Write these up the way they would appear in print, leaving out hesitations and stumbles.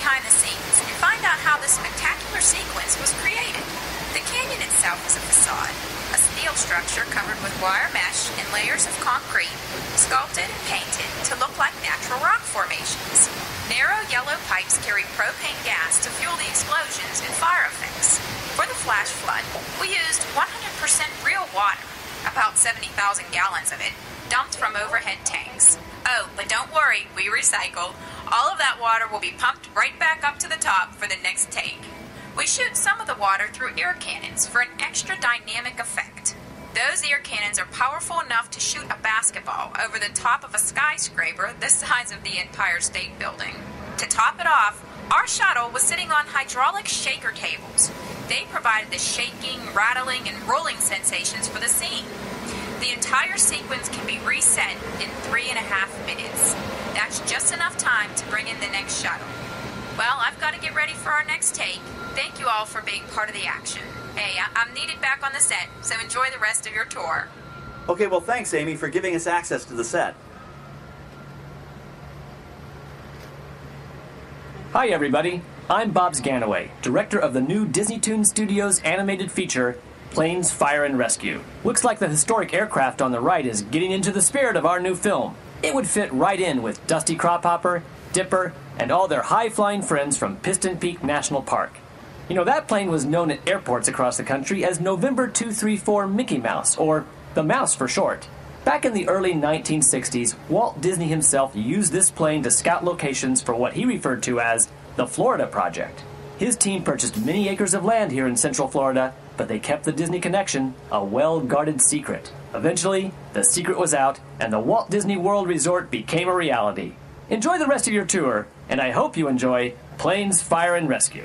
behind the scenes and find out how this spectacular sequence was created. The canyon itself is a facade, a steel structure covered with wire mesh and layers of concrete, sculpted and painted to look like natural rock formations. Narrow yellow pipes carry propane gas to fuel the explosions and fire effects. For the flash flood, we used 100% real water, about 70,000 gallons of it, dumped from overhead tanks. Oh, but don't worry, we recycle. All of that water will be pumped right back up to the top for the next take. We shoot some of the water through air cannons for an extra dynamic effect. Those air cannons are powerful enough to shoot a basketball over the top of a skyscraper the size of the Empire State Building. To top it off, our shuttle was sitting on hydraulic shaker tables. They provided the shaking, rattling, and rolling sensations for the scene. The entire sequence can be reset in 3.5 minutes. That's just enough time to bring in the next shuttle. Well, I've got to get ready for our next take. Thank you all for being part of the action. Hey, I'm needed back on the set, so enjoy the rest of your tour. Okay, well, thanks, Amy, for giving us access to the set. Hi, everybody. I'm Bob Sganaway, director of the new Disney Toon Studios animated feature, Planes, Fire, and Rescue. Looks like the historic aircraft on the right is getting into the spirit of our new film. It would fit right in with Dusty Cropper, Dipper, and all their high-flying friends from Piston Peak National Park. You know, that plane was known at airports across the country as November 234 Mickey Mouse, or the Mouse for short. Back in the early 1960s, Walt Disney himself used this plane to scout locations for what he referred to as the Florida Project. His team purchased many acres of land here in Central Florida, but they kept the Disney connection a well-guarded secret. Eventually, the secret was out, and the Walt Disney World Resort became a reality. Enjoy the rest of your tour, and I hope you enjoy Planes, Fire, and Rescue.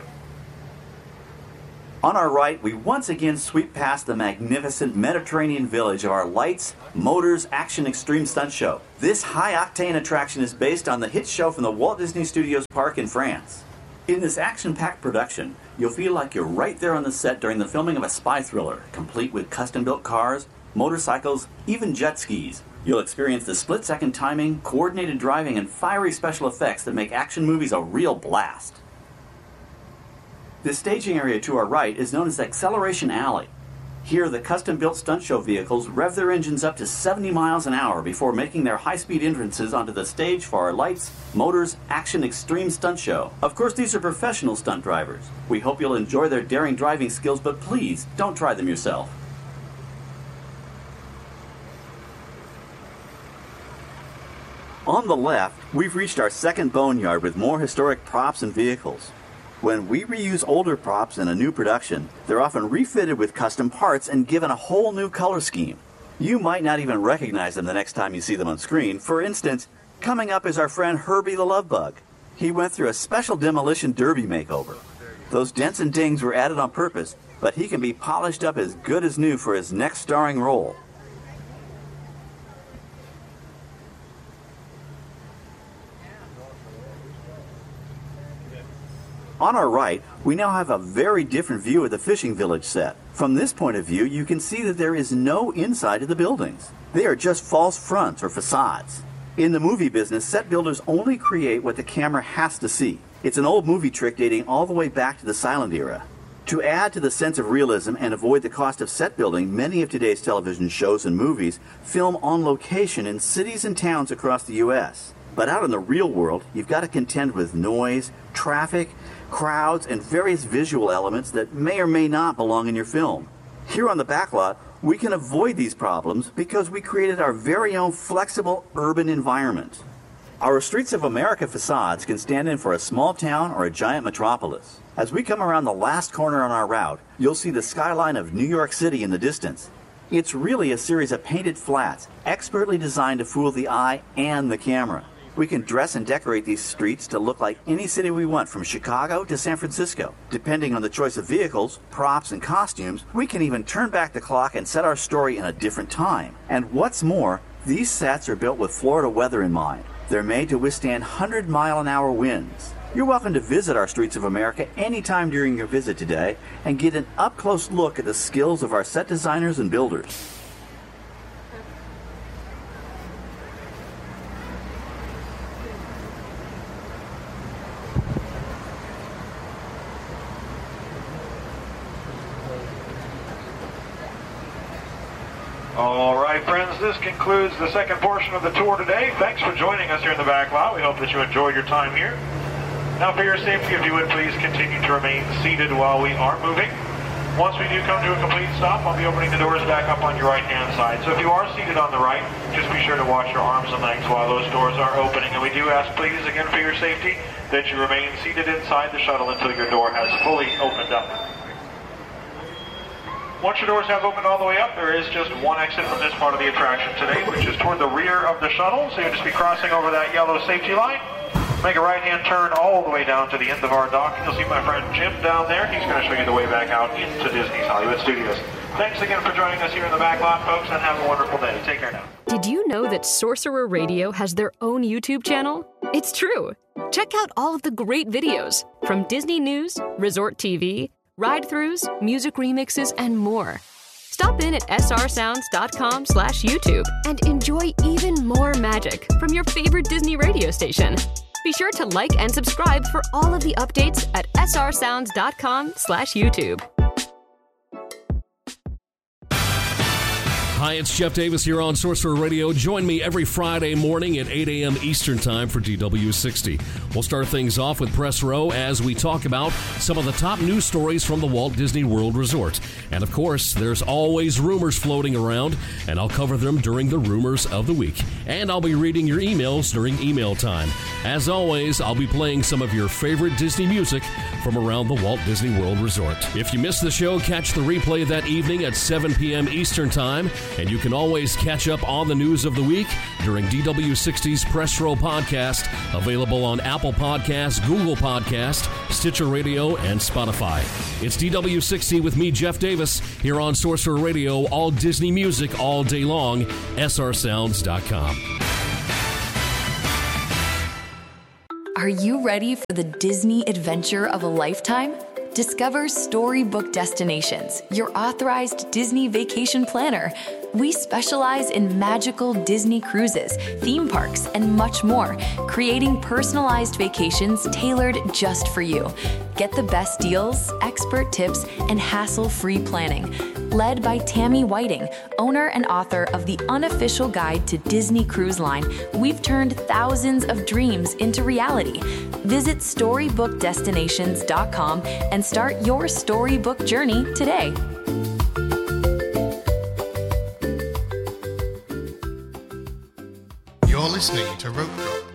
On our right, we once again sweep past the magnificent Mediterranean village of our Lights, Motors, Action Extreme Stunt Show. This high-octane attraction is based on the hit show from the Walt Disney Studios Park in France. In this action-packed production, you'll feel like you're right there on the set during the filming of a spy thriller, complete with custom-built cars, motorcycles, even jet skis. You'll experience the split-second timing, coordinated driving, and fiery special effects that make action movies a real blast. This staging area to our right is known as Acceleration Alley. Here, the custom-built stunt show vehicles rev their engines up to 70 miles an hour before making their high-speed entrances onto the stage for our Lights, Motors, Action Extreme Stunt Show. Of course, these are professional stunt drivers. We hope you'll enjoy their daring driving skills, but please, don't try them yourself. On the left, we've reached our second boneyard with more historic props and vehicles. When we reuse older props in a new production, they're often refitted with custom parts and given a whole new color scheme. You might not even recognize them the next time you see them on screen. For instance, coming up is our friend Herbie the Love Bug. He went through a special demolition derby makeover. Those dents and dings were added on purpose, but he can be polished up as good as new for his next starring role. On our right, we now have a very different view of the fishing village set. From this point of view, you can see that there is no inside to the buildings. They are just false fronts or facades. In the movie business, set builders only create what the camera has to see. It's an old movie trick dating all the way back to the silent era. To add to the sense of realism and avoid the cost of set building, many of today's television shows and movies film on location in cities and towns across the U.S. But out in the real world, you've got to contend with noise, traffic, crowds, and various visual elements that may or may not belong in your film. Here on the backlot, we can avoid these problems because we created our very own flexible urban environment. Our Streets of America facades can stand in for a small town or a giant metropolis. As we come around the last corner on our route, you'll see the skyline of New York City in the distance. It's really a series of painted flats, expertly designed to fool the eye and the camera. We can dress and decorate these streets to look like any city we want, from Chicago to San Francisco. Depending on the choice of vehicles, props, and costumes, we can even turn back the clock and set our story in a different time. And what's more, these sets are built with Florida weather in mind. They're made to withstand 100-mile-an-hour winds. You're welcome to visit our Streets of America anytime during your visit today and get an up-close look at the skills of our set designers and builders. All right, friends, this concludes the second portion of the tour today. Thanks for joining us here in the back lot. We hope that you enjoyed your time here. Now, for your safety, if you would please continue to remain seated while we are moving. Once we do come to a complete stop, I'll be opening the doors back up on your right-hand side. So if you are seated on the right, just be sure to watch your arms and legs while those doors are opening. And we do ask, please, again, for your safety, that you remain seated inside the shuttle until your door has fully opened up. Once your doors have opened all the way up, there is just one exit from this part of the attraction today, which is toward the rear of the shuttle. So you'll just be crossing over that yellow safety line. Make a right-hand turn all the way down to the end of our dock. You'll see my friend Jim down there. He's going to show you the way back out into Disney's Hollywood Studios. Thanks again for joining us here in the back lot, folks, and have a wonderful day. Take care now. Did you know that Sorcerer Radio has their own YouTube channel? It's true. Check out all of the great videos from Disney News, Resort TV, ride-throughs, music remixes, and more. Stop in at srsounds.com/YouTube and enjoy even more magic from your favorite Disney radio station. Be sure to like and subscribe for all of the updates at srsounds.com/YouTube. Hi, it's Jeff Davis here on Sorcerer Radio. Join me every Friday morning at 8 a.m. Eastern Time for DW60. We'll start things off with Press Row as we talk about some of the top news stories from the Walt Disney World Resort. And of course, there's always rumors floating around, and I'll cover them during the Rumors of the Week. And I'll be reading your emails during email time. As always, I'll be playing some of your favorite Disney music from around the Walt Disney World Resort. If you missed the show, catch the replay that evening at 7 p.m. Eastern Time. And you can always catch up on the news of the week during DW60's Press Row podcast, available on Apple Podcasts, Google Podcasts, Stitcher Radio, and Spotify. It's DW60 with me, Jeff Davis, here on Sorcerer Radio, all Disney music all day long, srsounds.com. Are you ready for the Disney adventure of a lifetime? Discover Storybook Destinations, your authorized Disney vacation planner. We specialize in magical Disney cruises, theme parks, and much more, creating personalized vacations tailored just for you. Get the best deals, expert tips, and hassle-free planning. Led by Tammy Whiting, owner and author of the unofficial guide to Disney Cruise Line, we've turned thousands of dreams into reality. Visit StorybookDestinations.com and start your storybook journey today. You're listening to Rope Drop.